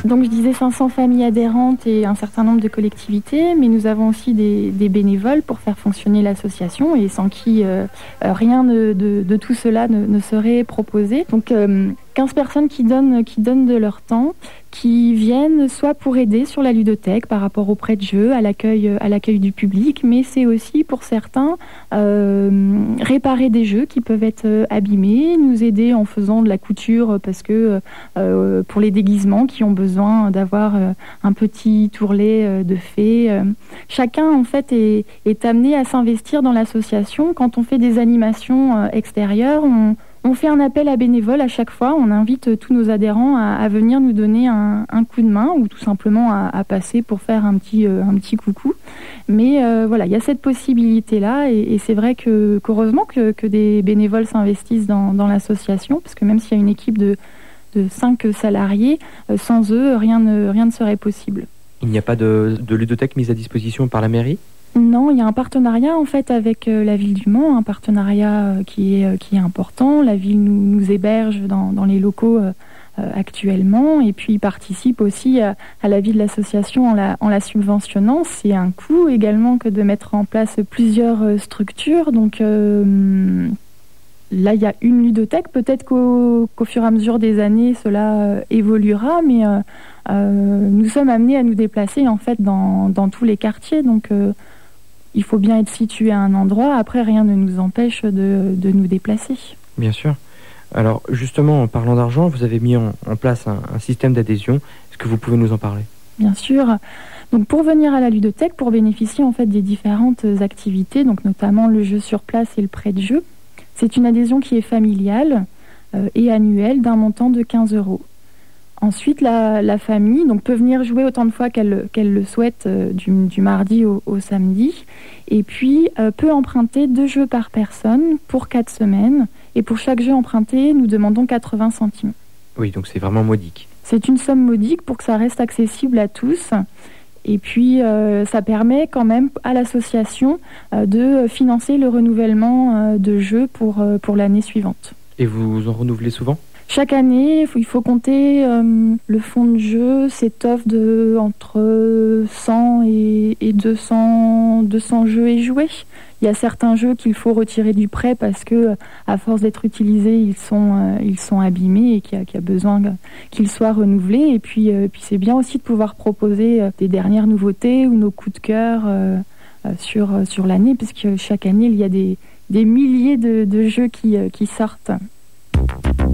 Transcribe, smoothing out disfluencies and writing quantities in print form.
Donc je disais 500 familles adhérentes et un certain nombre de collectivités, mais nous avons aussi des bénévoles pour faire fonctionner l'association et sans qui rien de tout cela ne serait proposé. Donc 15 personnes qui donnent de leur temps, qui viennent soit pour aider sur la ludothèque par rapport aux prêts de jeux, à l'accueil du public, mais c'est aussi pour certains réparer des jeux qui peuvent être abîmés, nous aider en faisant de la couture parce que pour les déguisements qui ont besoin d'avoir un petit tourlet de fée. Chacun en fait est amené à s'investir dans l'association. Quand on fait des animations extérieures, on fait un appel à bénévoles à chaque fois. On invite tous nos adhérents à venir nous donner un coup de main ou tout simplement à passer pour faire un petit coucou. Mais voilà, il y a cette possibilité-là et c'est vrai qu'heureusement que des bénévoles s'investissent dans l'association, parce que même s'il y a une équipe de 5 salariés, sans eux, rien ne serait possible. Il n'y a pas de ludothèque mise à disposition par la mairie ? Non, il y a un partenariat en fait avec la ville du Mans, un partenariat qui est important. La ville nous héberge dans les locaux actuellement et puis participe aussi à la vie de l'association en la subventionnant. C'est un coût également que de mettre en place plusieurs structures. Donc là, il y a une ludothèque. Peut-être qu'au fur et à mesure des années, cela évoluera, mais nous sommes amenés à nous déplacer en fait dans tous les quartiers. Donc il faut bien être situé à un endroit. Après, rien ne nous empêche de nous déplacer. Bien sûr. Alors, justement, en parlant d'argent, vous avez mis en place un système d'adhésion. Est-ce que vous pouvez nous en parler ? Bien sûr. Donc, pour venir à la ludothèque, pour bénéficier en fait des différentes activités, donc notamment le jeu sur place et le prêt de jeu, c'est une adhésion qui est familiale et annuelle d'un montant de 15 €. Ensuite, la famille peut venir jouer autant de fois qu'elle le souhaite du mardi au samedi. Et puis, peut emprunter 2 jeux par personne pour 4 semaines. Et pour chaque jeu emprunté, nous demandons 80 centimes. Oui, donc c'est vraiment modique. C'est une somme modique pour que ça reste accessible à tous. Et puis, ça permet quand même à l'association de financer le renouvellement de jeux pour l'année suivante. Et vous en renouvelez souvent ? Chaque année, il faut compter le fonds de jeu s'étoffe entre 100 et 200 jeux et jouets. Il y a certains jeux qu'il faut retirer du prêt parce que, à force d'être utilisés, ils sont abîmés et qu'il y a besoin qu'ils soient renouvelés. Et puis c'est bien aussi de pouvoir proposer des dernières nouveautés ou nos coups de cœur sur l'année, puisque chaque année, il y a des milliers de jeux qui sortent.